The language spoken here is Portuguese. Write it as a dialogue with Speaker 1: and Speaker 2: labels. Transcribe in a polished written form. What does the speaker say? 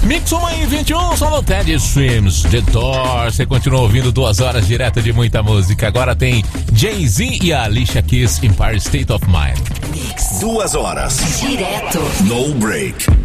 Speaker 1: Mix 1 e 21, só no Ted Swims, The Door. Você continua ouvindo 2 horas direto de muita música. Agora tem Jay-Z e a Alicia Keys, Empire State of Mind.
Speaker 2: Mix 2 horas
Speaker 3: direto.
Speaker 2: No break.